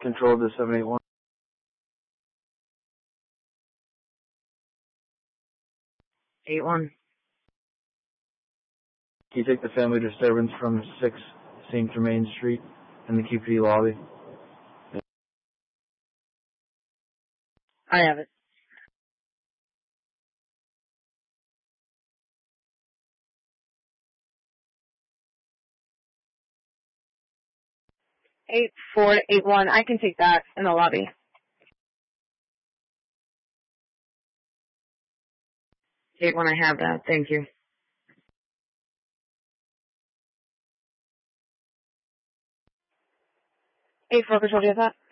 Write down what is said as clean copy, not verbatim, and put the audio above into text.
Control to 781. 8-1. Can you take the family disturbance from 6 St. Germain Street in the QPD lobby? I have it. 8-4 to 8-1. I can take that in the lobby. 8-1, I have that. Thank you. 8-4, control, do you have that?